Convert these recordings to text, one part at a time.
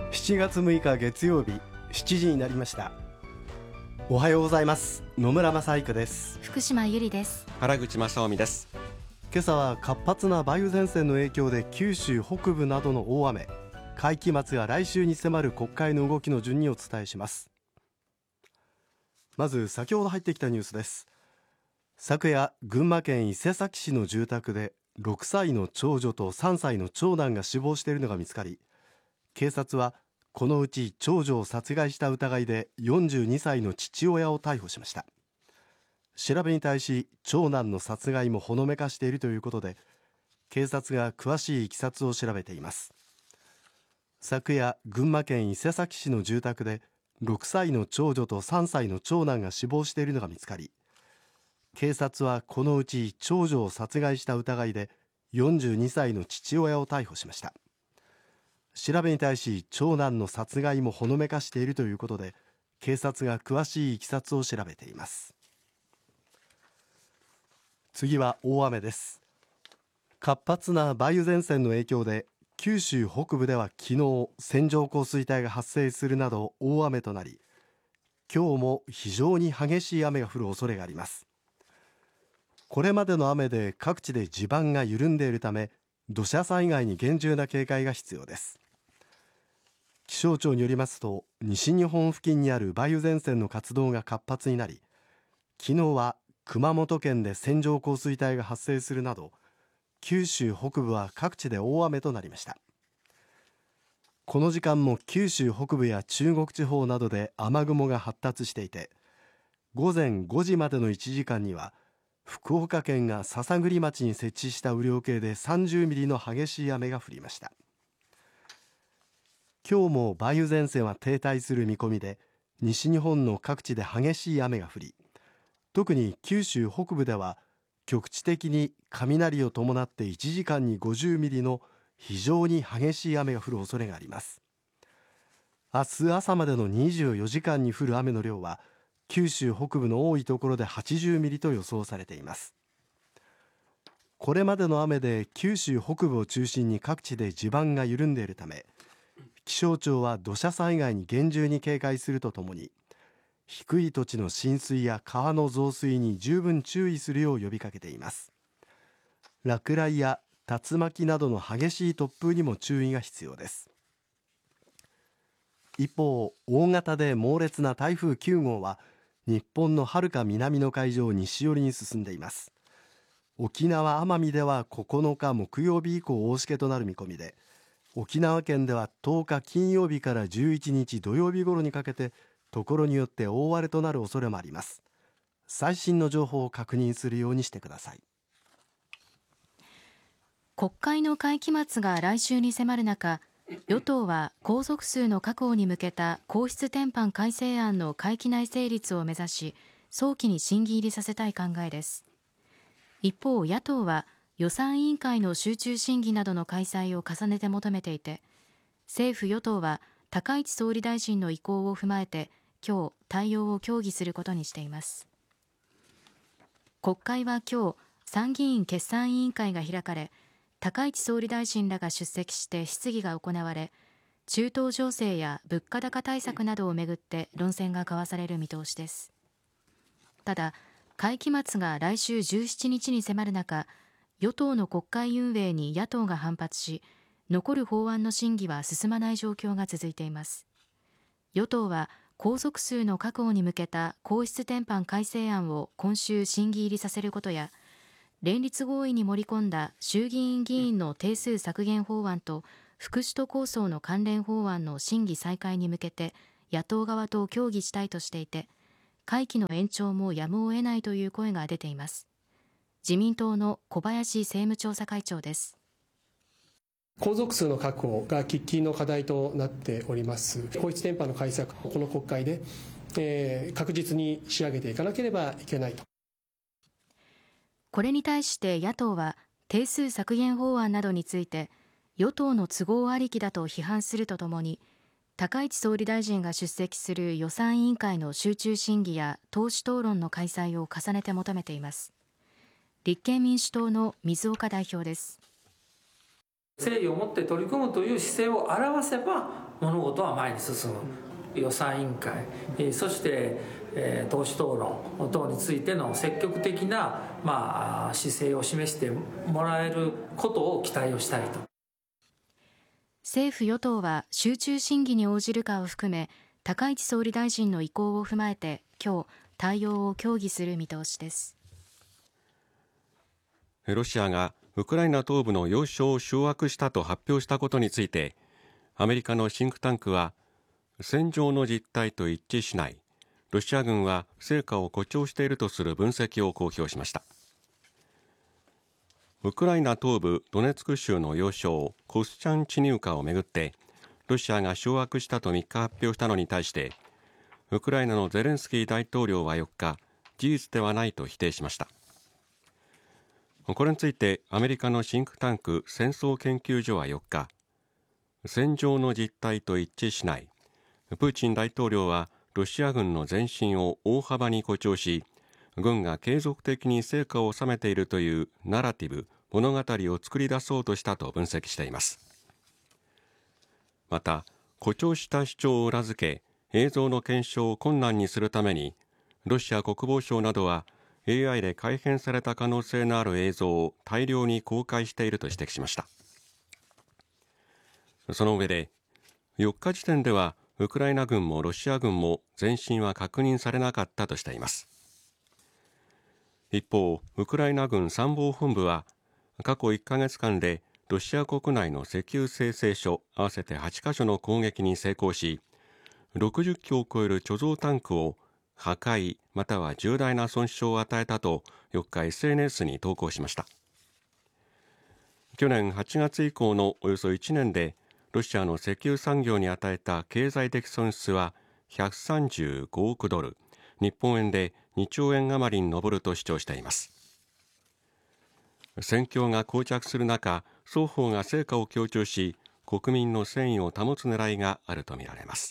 7月6日月曜日、7時になりました。おはようございます。野村正育です。 福島ゆりです。 原口正臣です。 今朝は活発な梅雨前線の影響で九州北部などの大雨、会期末が来週に迫る国会の動きの順にお伝えします。まず先ほど入ってきたニュースです。昨夜、群馬県伊勢崎市の住宅で6歳の長女と3歳の長男が死亡しているのが見つかり、警察はこのうち長女を殺害した疑いで42歳の父親を逮捕しました。調べに対し長男の殺害もほのめかしているということで、警察が詳しいいきさつを調べています。昨夜、群馬県伊勢崎市の住宅で6歳の長女と3歳の長男が死亡しているのが見つかり、警察はこのうち長女を殺害した疑いで42歳の父親を逮捕しました。調べに対し長男の殺害もほのめかしているということで、警察が詳しいいきさつを調べています。次は大雨です。活発な梅雨前線の影響で九州北部では昨日線状降水帯が発生するなど大雨となり、今日も非常に激しい雨が降る恐れがあります。これまでの雨で各地で地盤が緩んでいるため、土砂災害に厳重な警戒が必要です。気象庁によりますと、西日本付近にある梅雨前線の活動が活発になり、昨日は熊本県で線状降水帯が発生するなど、九州北部は各地で大雨となりました。この時間も九州北部や中国地方などで雨雲が発達していて、午前5時までの1時間には福岡県が篠栗町に設置した雨量計で30ミリの激しい雨が降りました。今日も梅雨前線は停滞する見込みで、西日本の各地で激しい雨が降り、特に九州北部では局地的に雷を伴って1時間に50ミリの非常に激しい雨が降る恐れがあります。明日朝までの24時間に降る雨の量は九州北部の多いところで80ミリと予想されています。これまでの雨で九州北部を中心に各地で地盤が緩んでいるため、気象庁は土砂災害に厳重に警戒するとともに、低い土地の浸水や川の増水に十分注意するよう呼びかけています。落雷や竜巻などの激しい突風にも注意が必要です。一方、大型で猛烈な台風9号は日本のはるか南の海上を西寄りに進んでいます。沖縄・奄美では9日木曜日以降大しけとなる見込みで、沖縄県では10日金曜日から11日土曜日頃にかけてところによって大荒れとなる恐れもあります。最新の情報を確認するようにしてください。 国会の会期末が来週に迫る中、与党は皇族数の確保に向けた皇室典範改正案の会期内成立を目指し、早期に審議入りさせたい考えです。一方、野党は予算委員会の集中審議などの開催を重ねて求めていて、政府与党は高市総理大臣の意向を踏まえて今日対応を協議することにしています。国会は今日参議院決算委員会が開かれ、高市総理大臣らが出席して質疑が行われ、中東情勢や物価高対策などをめぐって論戦が交わされる見通しです。ただ、会期末が来週17日に迫る中、与党の国会運営に野党が反発し、残る法案の審議は進まない状況が続いています。与党は皇族数の確保に向けた皇室典範改正案を今週審議入りさせることや、連立合意に盛り込んだ衆議院議員の定数削減法案と副首都構想の関連法案の審議再開に向けて野党側と協議したいとしていて、会期の延長もやむを得ないという声が出ています。自民党の小林政務調査会長です。 皇族数の確保が喫緊の課題となっております。皇室典範の改正をこの国会で、確実に仕上げていかなければいけないと。 これに対して野党は定数削減法案などについて与党の都合ありきだと批判するとともに、高市総理大臣が出席する予算委員会の集中審議や党首討論の開催を重ねて求めています。立憲民主党の水岡代表です。 誠意を持って取り組むという姿勢を表せば物事は前に進む。予算委員会、そして党首討論等についての積極的な、姿勢を示してもらえることを期待をしたいと。 政府与党は集中審議に応じるかを含め高市総理大臣の意向を踏まえて今日対応を協議する見通しです。 ロシアがウクライナ東部の要衝を掌握したと発表したことについて、アメリカのシンクタンクは戦場の実態と一致しない、ロシア軍は成果を誇張しているとする分析を公表しました。ウクライナ東部ドネツク州の要衝コスチャンチニウカをめぐってロシアが掌握したと3日発表したのに対して、ウクライナのゼレンスキー大統領は4日、事実ではないと否定しました。これについてアメリカのシンクタンク戦争研究所は4日、戦場の実態と一致しない、プーチン大統領はロシア軍の前進を大幅に誇張し、軍が継続的に成果を収めているというナラティブ、物語を作り出そうとしたと分析しています。また、誇張した主張を裏付け、映像の検証を困難にするために、ロシア国防省などは AI で改変された可能性のある映像を大量に公開していると指摘しました。その上で、4日時点ではウクライナ軍もロシア軍も前進は確認されなかったとしています。一方、ウクライナ軍参謀本部は過去1ヶ月間でロシア国内の石油精製所合わせて8カ所の攻撃に成功し、60機を超える貯蔵タンクを破壊または重大な損傷を与えたと4日 SNS に投稿しました。去年8月以降のおよそ1年でロシアの石油産業に与えた経済的損失は135億ドル、日本円で2兆円余りに上ると主張しています。戦況が膠着する中、双方が成果を強調し、国民の戦意を保つ狙いがあるとみられます。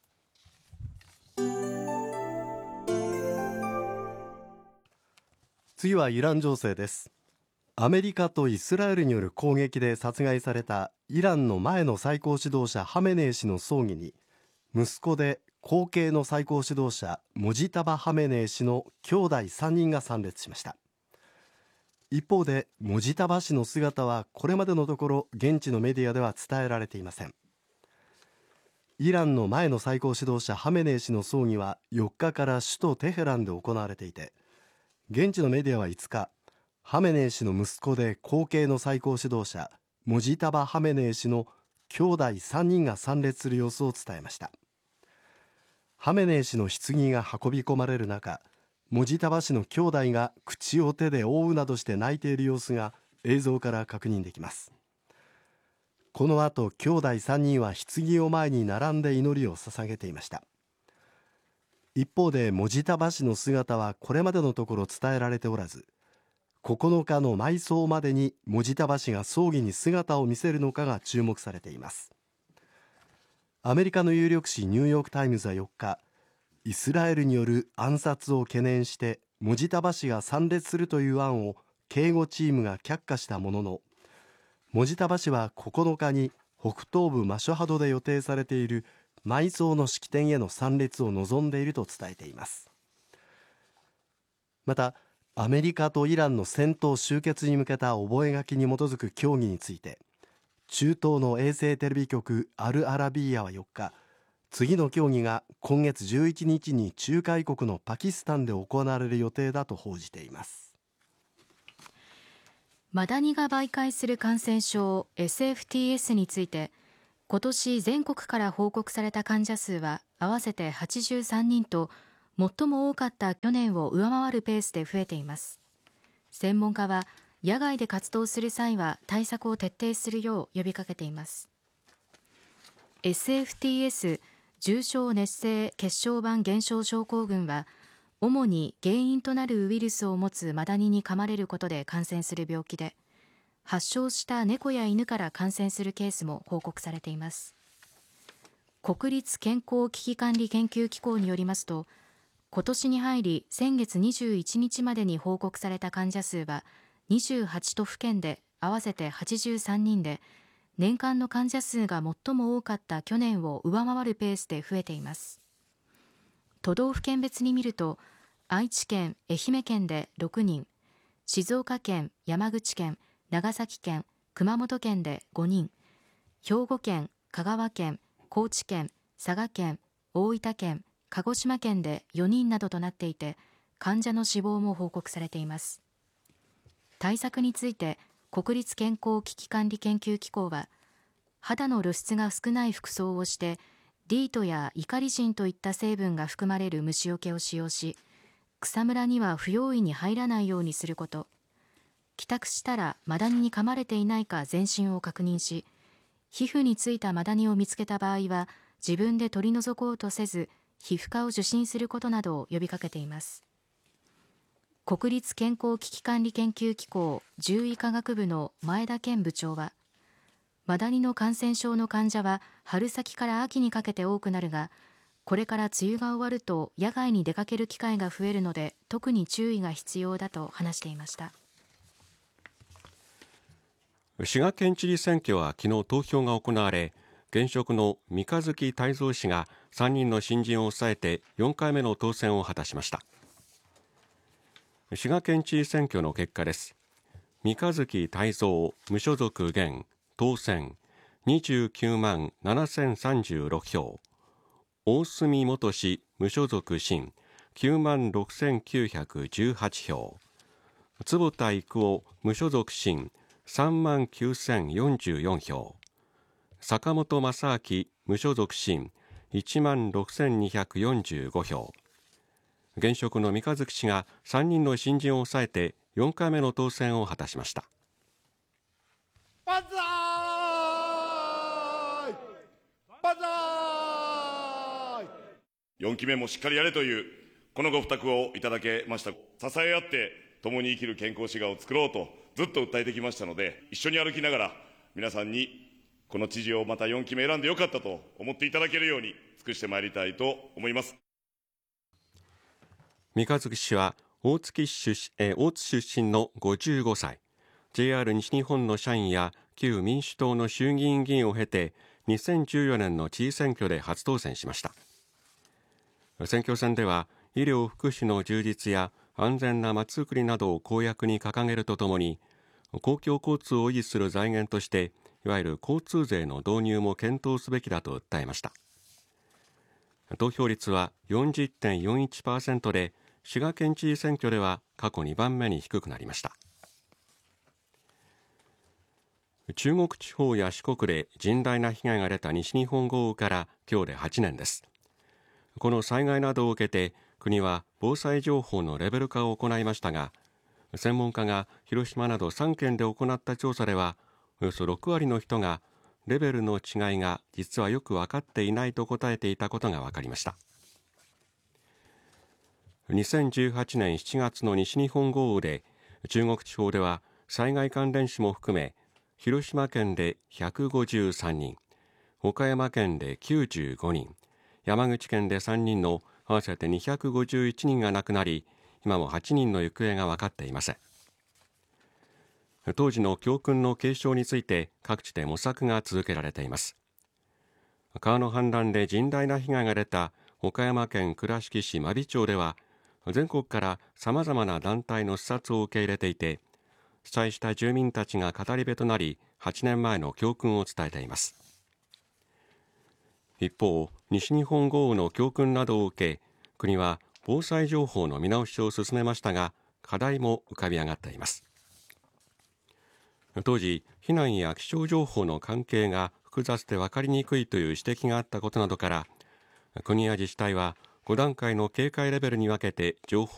次はイラン情勢です。アメリカとイスラエルによる攻撃で殺害されたイランの前の最高指導者ハメネイ師の葬儀に、息子で後継の最高指導者モジタバ・ハメネイ師の兄弟3人が参列しました。一方でモジタバ氏の姿はこれまでのところ現地のメディアでは伝えられていません。イランの前の最高指導者ハメネイ師の葬儀は4日から首都テヘランで行われていて、現地のメディアは5日、ハメネイ氏の息子で後継の最高指導者モジタバ・ハメネイ氏の兄弟3人が参列する様子を伝えました。ハメネイ氏の棺が運び込まれる中、モジタバ氏の兄弟が口を手で覆うなどして泣いている様子が映像から確認できます。この後、兄弟3人は棺を前に並んで祈りを捧げていました。一方でモジタバ氏の姿はこれまでのところ伝えられておらず、9日の埋葬までにモジタバ氏が葬儀に姿を見せるのかが注目されています。アメリカの有力紙ニューヨークタイムズは4日、イスラエルによる暗殺を懸念してモジタバ氏が参列するという案を警護チームが却下したものの、モジタバ氏は9日に北東部マショハドで予定されている埋葬の式典への参列を望んでいると伝えています。また、アメリカとイランの戦闘終結に向けた覚書に基づく協議について、中東の衛星テレビ局アルアラビーヤは4日、次の協議が今月11日に仲介国のパキスタンで行われる予定だと報じています。 マダニが媒介する感染症 SFTS について、今年全国から報告された患者数は合わせて83人と、最も多かった去年を上回るペースで増えています。専門家は野外で活動する際は対策を徹底するよう呼びかけています。 SFTS 重症熱性血小板減少症候群は、主に原因となるウイルスを持つマダニに噛まれることで感染する病気で、発症した猫や犬から感染するケースも報告されています。国立健康危機管理研究機構によりますと、今年に入り先月21日までに報告された患者数は28都府県で合わせて83人で、 年間の患者数が最も多かった去年を上回るペースで増えています。都道府県別に見ると、愛知県、愛媛県で6人、静岡県、山口県、長崎県、熊本県で5人、兵庫県、香川県、高知県、佐賀県、大分県、鹿児島県で4人などとなっていて、患者の死亡も報告されています。対策について国立健康危機管理研究機構は、肌の露出が少ない服装をしてディートやイカリジンといった成分が含まれる虫除けを使用し、草むらには不用意に入らないようにすること、帰宅したらマダニに噛まれていないか全身を確認し、皮膚についたマダニを見つけた場合は自分で取り除こうとせず、皮膚科を受診することなどを呼びかけています。国立健康危機管理研究機構獣医科学部の前田健部長は、マダニの感染症の患者は春先から秋にかけて多くなるが、これから梅雨が終わると野外に出かける機会が増えるので、特に注意が必要だと話していました。 滋賀県知事選挙は昨日投票が行われ、現職の三日月泰造氏が3人の新人を抑えて4回目の当選を果たしました。滋賀県知事選挙の結果です。三日月泰造無所属現当選29万7036票、大隅元氏無所属新9万6918票、坪田育夫無所属新3万9044票、坂本正明無所属新1万6245票、現職の三日月氏が3人の新人を抑えて4回目の当選を果たしました。 万歳万歳。4期目もしっかりやれというこのご負託をいただけました。支え合って共に生きる健康滋賀を作ろうとずっと訴えてきましたので、一緒に歩きながら皆さんにこの知事をまた4期目選んでよかったと思っていただけるように尽くしてまいりたいと思います。 三日月氏は大津出身の55歳、JR 西日本の社員や旧民主党の衆議院議員を経て2014年の知事選挙で初当選しました。選挙戦では医療福祉の充実や安全なまちづくりなどを公約に掲げるとともに、公共交通を維持する財源としていわゆる交通税の導入も検討すべきだと訴えました。投票率は 40.41% で、滋賀県知事選挙では過去2番目に低くなりました。中国地方や四国で甚大な被害が出た西日本豪雨から今日で8年です。この災害などを受けて国は防災情報のレベル化を行いましたが、専門家が広島など3県で行った調査では、およそ6割の人がレベルの違いが実はよく分かっていないと答えていたことが分かりました。2018年7月の西日本豪雨で中国地方では災害関連死も含め、広島県で153人、岡山県で95人、山口県で3人の合わせて251人が亡くなり、今も8人の行方が分かっていません。当時の教訓の継承について各地で模索が続けられています。川の氾濫で甚大な被害が出た岡山県倉敷市真備町では、全国からさまざまな団体の視察を受け入れていて、被災した住民たちが語り部となり、8年前の教訓を伝えています。一方、西日本豪雨の教訓などを受け、国は防災情報の見直しを進めましたが、課題も浮かび上がっています。当時、避難や気象情報の関係が複雑で分かりにくいという指摘があったことなどから、国や自治体は5段階の警戒レベルに分けて情報